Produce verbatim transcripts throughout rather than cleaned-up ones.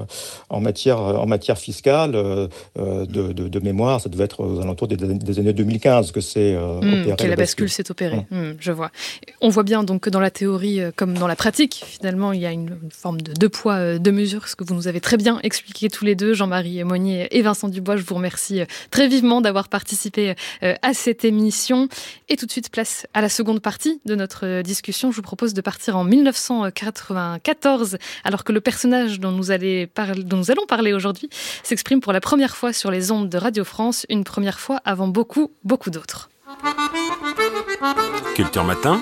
en matière, en matière fiscale, euh, de, de, de mémoire, ça devait être aux alentours des, des années deux mille quinze que c'est euh, mmh, opéré. Que la bascule s'est opérée, mmh. Mmh, je vois. On voit bien donc que dans la théorie comme dans la pratique, finalement, il y a une, une forme de deux poids, deux mesures, ce que vous nous avez très bien expliqué tous les deux, Jean-Marie Monnier et Vincent Dubois. Je vous remercie très vivement d'avoir participé à cette émission. Et tout de suite, place à la seconde partie de notre discussion. Je vous propose de partir en dix-neuf cent quatre-vingt-quatorze, alors que le personnage dont nous, allez par... dont nous allons parler aujourd'hui s'exprime pour la première fois sur les ondes de Radio France, une première fois avant beaucoup, beaucoup d'autres. Culture Matin.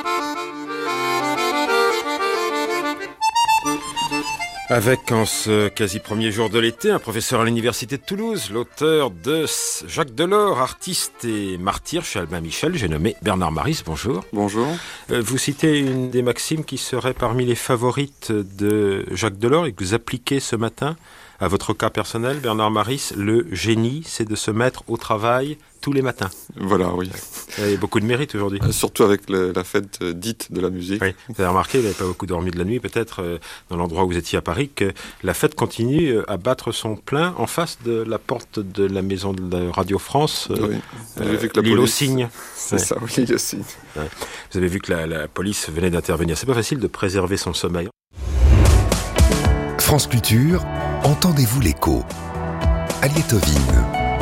Avec, en ce quasi premier jour de l'été, un professeur à l'université de Toulouse, l'auteur de Jacques Delors, artiste et martyr chez Albin Michel, j'ai nommé Bernard Maris. Bonjour. Bonjour. Vous citez une des maximes qui serait parmi les favorites de Jacques Delors et que vous appliquez ce matin à votre cas personnel, Bernard Maris. Le génie, c'est de se mettre au travail tous les matins. Voilà, oui. Vous avez beaucoup de mérite aujourd'hui. Euh, surtout avec le, la fête euh, dite de la musique. Oui, vous avez remarqué, vous n'avez pas beaucoup dormi de la nuit, peut-être, euh, dans l'endroit où vous étiez à Paris, que la fête continue euh, à battre son plein en face de la porte de la maison de Radio France, euh, oui. euh, J'ai vu que la l'île police... aux Cygnes. C'est ouais. ça, oui, l'île aux Cygnes. Ouais. Vous avez vu que la, la police venait d'intervenir. C'est pas facile de préserver son sommeil. France Culture, entendez-vous l'écho? Aliette Ovine.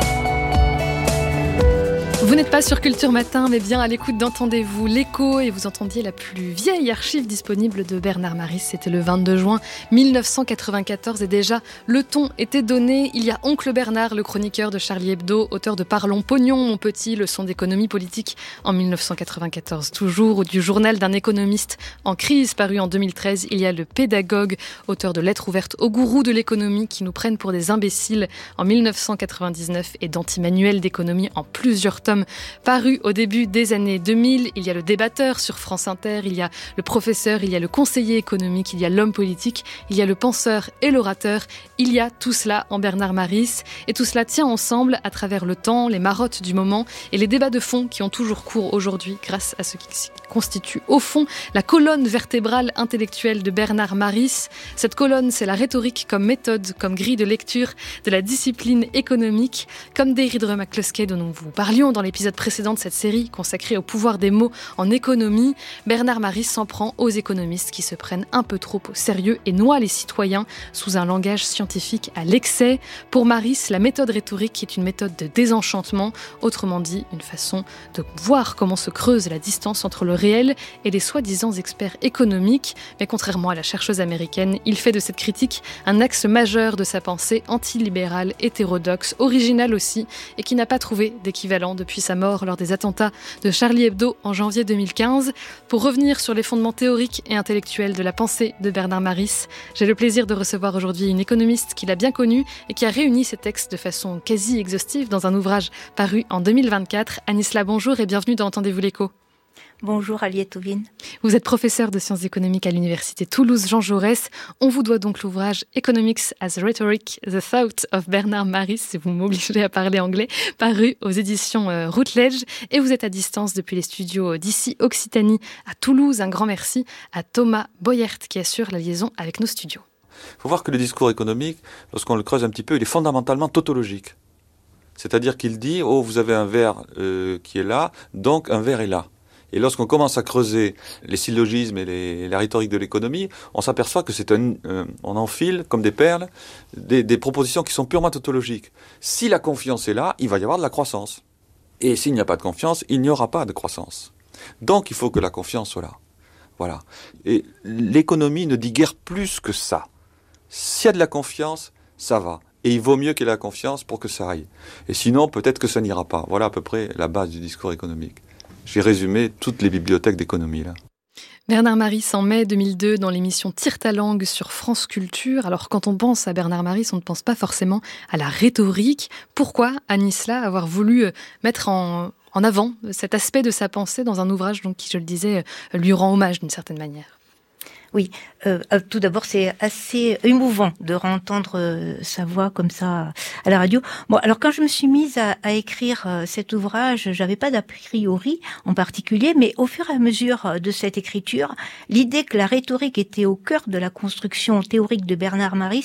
Vous n'êtes pas sur Culture Matin, mais bien à l'écoute d'Entendez-vous l'écho, et vous entendiez la plus vieille archive disponible de Bernard Maris. C'était le vingt-deux juin mille neuf cent quatre-vingt-quatorze, et déjà le ton était donné. Il y a Oncle Bernard, le chroniqueur de Charlie Hebdo, auteur de Parlons Pognon, mon petit, leçon d'économie politique en mille neuf cent quatre-vingt-quatorze toujours, ou du journal d'un économiste en crise paru en deux mille treize. Il y a le pédagogue, auteur de Lettres ouvertes aux gourous de l'économie qui nous prennent pour des imbéciles en mille neuf cent quatre-vingt-dix-neuf, et d'anti-manuel d'économie en plusieurs tomes paru au début des années deux mille. Il y a le débatteur sur France Inter, il y a le professeur, il y a le conseiller économique, il y a l'homme politique, il y a le penseur et l'orateur. Il y a tout cela en Bernard Maris, et tout cela tient ensemble à travers le temps, les marottes du moment et les débats de fond qui ont toujours cours aujourd'hui grâce à ce qui constitue au fond la colonne vertébrale intellectuelle de Bernard Maris. Cette colonne, c'est la rhétorique comme méthode, comme grille de lecture de la discipline économique, comme Deirdre McCluskey dont nous vous parlions dans l'épisode précédent de cette série consacrée au pouvoir des mots en économie. Bernard Maris s'en prend aux économistes qui se prennent un peu trop au sérieux et noient les citoyens sous un langage scientifique à l'excès. Pour Maris, la méthode rhétorique est une méthode de désenchantement, autrement dit une façon de voir comment se creuse la distance entre le réel et les soi-disant experts économiques. Mais contrairement à la chercheuse américaine, il fait de cette critique un axe majeur de sa pensée antilibérale, hétérodoxe, originale aussi, et qui n'a pas trouvé d'équivalent depuis sa mort lors des attentats de Charlie Hebdo en janvier deux mille quinze. Pour revenir sur les fondements théoriques et intellectuels de la pensée de Bernard Maris, j'ai le plaisir de recevoir aujourd'hui une économiste qui l'a bien connue et qui a réuni ses textes de façon quasi exhaustive dans un ouvrage paru en deux mille vingt-quatre. Anisla, bonjour et bienvenue dans Entendez-vous l'écho. Bonjour Aliette Ovine. Vous êtes professeur de sciences économiques à l'université Toulouse Jean Jaurès. On vous doit donc l'ouvrage Economics as Rhetoric, The Thought of Bernard Maris, si vous m'obligez à parler anglais, paru aux éditions euh, Routledge. Et vous êtes à distance depuis les studios d'ici Occitanie à Toulouse. Un grand merci à Thomas Boyert qui assure la liaison avec nos studios. Il faut voir que le discours économique, lorsqu'on le creuse un petit peu, il est fondamentalement tautologique. C'est-à-dire qu'il dit, oh, vous avez un verre euh, qui est là, donc un verre est là. Et lorsqu'on commence à creuser les syllogismes et les, la rhétorique de l'économie, on s'aperçoit que c'est un, euh, on enfile comme des perles des, des propositions qui sont purement tautologiques. Si la confiance est là, il va y avoir de la croissance. Et s'il n'y a pas de confiance, il n'y aura pas de croissance. Donc il faut que la confiance soit là. Voilà. Et l'économie ne dit guère plus que ça. S'il y a de la confiance, ça va. Et il vaut mieux qu'il y ait la confiance pour que ça aille. Et sinon, peut-être que ça n'ira pas. Voilà à peu près la base du discours économique. J'ai résumé toutes les bibliothèques d'économie, là. Bernard Maris en mai deux mille deux dans l'émission Tire ta langue sur France Culture. Alors quand on pense à Bernard Maris, on ne pense pas forcément à la rhétorique. Pourquoi Anisla avoir voulu mettre en, en avant cet aspect de sa pensée dans un ouvrage donc, qui, je le disais, lui rend hommage d'une certaine manière? Oui, euh, tout d'abord, c'est assez émouvant de entendre euh, sa voix comme ça à la radio. Bon, alors quand je me suis mise à, à écrire euh, cet ouvrage, j'avais pas d'a priori en particulier, mais au fur et à mesure de cette écriture, l'idée que la rhétorique était au cœur de la construction théorique de Bernard Maris